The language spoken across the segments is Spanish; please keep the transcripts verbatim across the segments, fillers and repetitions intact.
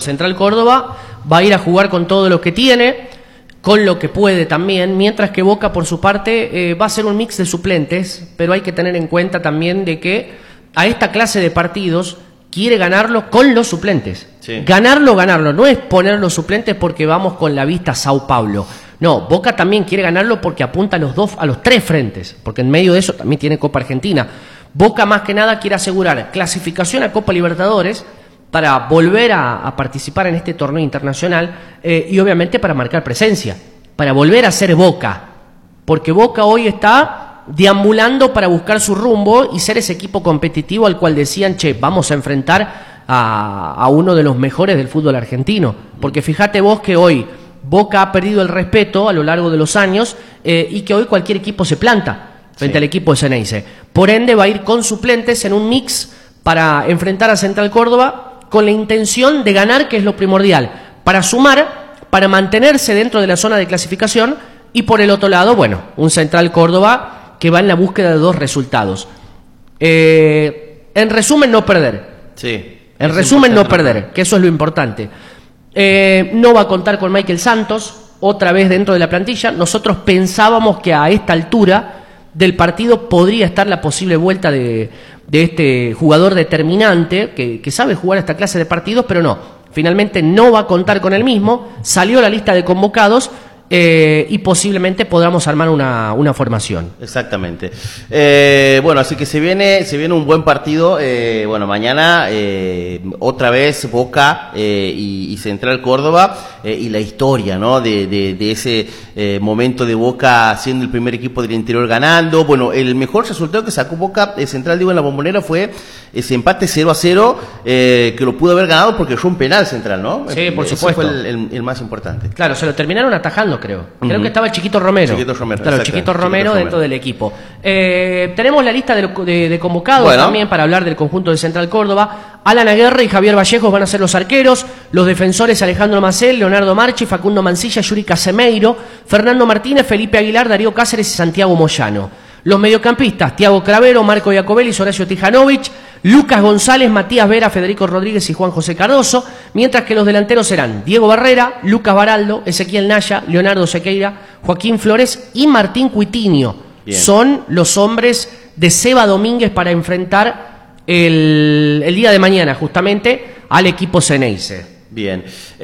Central Córdoba va a ir a jugar con todo lo que tiene, con lo que puede también, mientras que Boca por su parte eh, va a ser un mix de suplentes, pero hay que tener en cuenta también de que a esta clase de partidos quiere ganarlo con los suplentes. Sí. Ganarlo, ganarlo, no es poner los suplentes porque vamos con la vista a Sao Paulo. No, Boca también quiere ganarlo porque apunta a los dos, a los tres frentes, porque en medio de eso también tiene Copa Argentina. Boca más que nada quiere asegurar clasificación a Copa Libertadores para volver a, a participar en este torneo internacional eh, y obviamente para marcar presencia, para volver a ser Boca, porque Boca hoy está deambulando para buscar su rumbo y ser ese equipo competitivo al cual decían, che, vamos a enfrentar a, a uno de los mejores del fútbol argentino, porque fíjate vos que hoy Boca ha perdido el respeto a lo largo de los años eh, y que hoy cualquier equipo se planta frente sí. al equipo de Ceneice. Por ende va a ir con suplentes en un mix para enfrentar a Central Córdoba con la intención de ganar, que es lo primordial, para sumar, para mantenerse dentro de la zona de clasificación y por el otro lado, bueno, un Central Córdoba que va en la búsqueda de dos resultados. Eh, en resumen, no perder. Sí. En resumen, no perder, que eso es lo importante. Eh, no va a contar con Michael Santos, otra vez dentro de la plantilla. Nosotros pensábamos que a esta altura del partido podría estar la posible vuelta de, de este jugador determinante, que, que sabe jugar esta clase de partidos, pero no. Finalmente no va a contar con el mismo, salió la lista de convocados, Eh, y posiblemente podamos armar una, una formación. Exactamente. Eh, bueno, así que se viene se viene un buen partido. Eh, bueno, mañana eh, otra vez Boca eh, y, y Central Córdoba eh, y la historia, ¿no? De, de, de ese eh, momento de Boca siendo el primer equipo del interior ganando. Bueno, el mejor resultado que sacó Boca eh, Central, digo, en la Bombonera fue ese empate cero a cero eh, que lo pudo haber ganado porque fue un penal Central, ¿no? Sí, por Ese supuesto. fue el, el, el más importante. Claro, se lo terminaron atajando, creo. Creo uh-huh. que estaba el Chiquito Romero. Chiquito Romero. Claro, Chiquito Romero Chiquito dentro Romero. del equipo. Eh, tenemos la lista de, de, de convocados bueno. también para hablar del conjunto de Central Córdoba. Alan Aguerre y Javier Vallejos van a ser los arqueros. Los defensores Alejandro Macel, Leonardo Marchi, Facundo Mancilla, Yuri Casemeiro, Fernando Martínez, Felipe Aguilar, Darío Cáceres y Santiago Moyano. Los mediocampistas, Tiago Cravero, Marco Iacobelli, Horacio Tijanovic, Lucas González, Matías Vera, Federico Rodríguez y Juan José Cardoso, mientras que los delanteros serán Diego Barrera, Lucas Baraldo, Ezequiel Naya, Leonardo Sequeira, Joaquín Flores y Martín Cuitinho. Bien. Son los hombres de Seba Domínguez para enfrentar el, el día de mañana justamente al equipo Ceneice. Bien,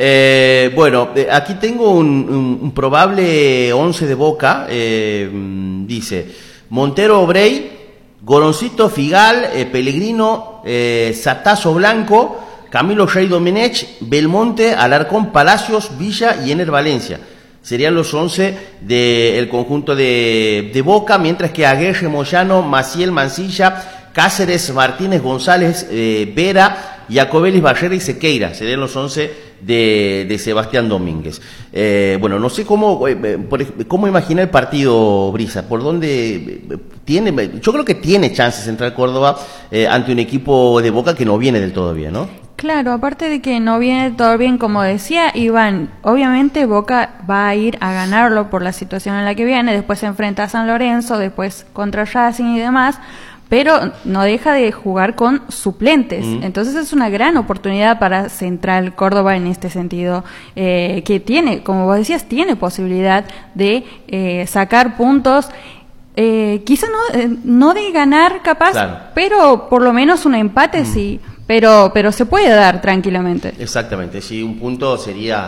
eh, bueno, eh, aquí tengo un, un, un probable once de Boca, eh, dice Montero Obrey, Goroncito Figal, eh, Pellegrino, eh, Satazo Blanco, Camilo Rey Domenech, Belmonte, Alarcón, Palacios, Villa y Ener Valencia. Serían los once del conjunto de, de Boca, mientras que Aguerre, Moyano, Maciel, Mancilla, Cáceres, Martínez, González, eh, Vera, Iacobelis, Barrera y Sequeira serían los once de, de Sebastián Domínguez. Eh, bueno, no sé cómo eh, por, cómo imagina el partido, Brisa, por dónde tiene, yo creo que tiene chances Central Córdoba eh, ante un equipo de Boca que no viene del todo bien, ¿no? Claro, aparte de que no viene todo bien, como decía Iván, obviamente Boca va a ir a ganarlo por la situación en la que viene, después se enfrenta a San Lorenzo, después contra Racing y demás, pero no deja de jugar con suplentes. Mm. Entonces es una gran oportunidad para Central Córdoba en este sentido, eh, que tiene, como vos decías, tiene posibilidad de eh, sacar puntos, eh, quizá no, eh, no de ganar capaz, claro. pero por lo menos un empate mm. sí, pero, pero se puede dar tranquilamente. Exactamente, sí, un punto sería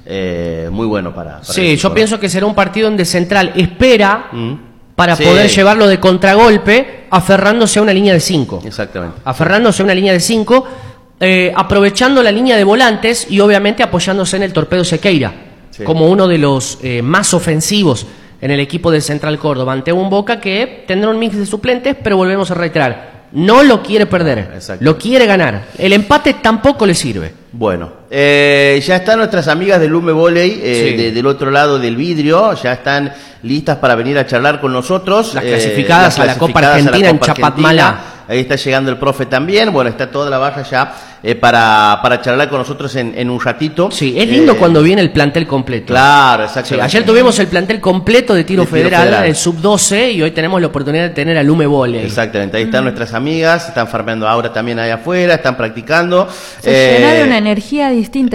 eh, muy bueno para... para sí, yo pienso que será un partido donde Central espera... Mm. para sí. poder llevarlo de contragolpe, aferrándose a una línea de cinco. Exactamente. Aferrándose a una línea de cinco, eh, aprovechando la línea de volantes y obviamente apoyándose en el Torpedo Sequeira, sí. como uno de los eh, más ofensivos en el equipo de Central Córdoba, ante un Boca que tendrá un mix de suplentes, pero volvemos a reiterar, no lo quiere perder, lo quiere ganar. El empate tampoco le sirve. Bueno, eh, ya están nuestras amigas del Lume Voley, eh, sí. de, del otro lado del vidrio, ya están listas para venir a charlar con nosotros. Las clasificadas, eh, las a, la Copa Argentina en Chapatmalá. Ahí está llegando el profe también. Bueno, está toda la barra ya eh, para, para charlar con nosotros en, en un ratito. Sí, es lindo eh, cuando viene el plantel completo. Claro, exacto. Sí, ayer tuvimos el plantel completo de tiro, de tiro federal, federal, el sub doce, y hoy tenemos la oportunidad de tener a Lume Voley. Exactamente, ahí están mm. nuestras amigas, están farmeando ahora también allá afuera, están practicando. Se eh, llena de una energía distinta.